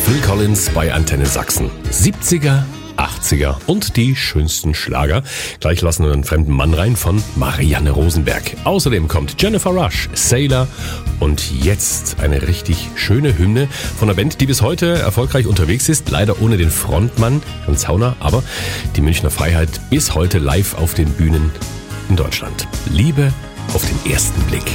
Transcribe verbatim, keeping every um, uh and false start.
Phil Collins bei Antenne Sachsen. siebziger, achtziger und die schönsten Schlager. Gleich lassen wir einen fremden Mann rein von Marianne Rosenberg. Außerdem kommt Jennifer Rush, Sailor und jetzt eine richtig schöne Hymne von einer Band, die bis heute erfolgreich unterwegs ist. Leider ohne den Frontmann, Jan Zauner, aber die Münchner Freiheit bis heute live auf den Bühnen in Deutschland. Liebe auf den ersten Blick.